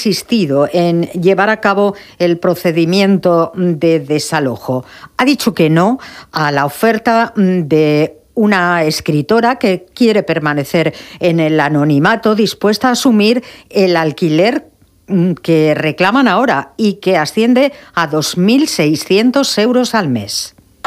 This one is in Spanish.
insistido en llevar a cabo el procedimiento de desalojo. Ha dicho que no a la oferta de una escritora que quiere permanecer en el anonimato, dispuesta a asumir el alquiler que reclaman ahora y que asciende a 2.600 euros al mes.